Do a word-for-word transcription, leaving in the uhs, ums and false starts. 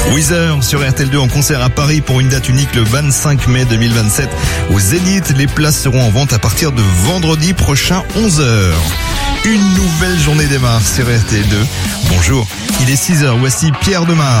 Weezer sur R T L deux en concert à Paris pour une date unique le vingt-cinq mai deux mille vingt-sept au Zénith. Les places seront en vente à partir de vendredi prochain onze heures. Une nouvelle journée démarre sur R T L deux. Bonjour, il est six heures, voici Pierre Demar.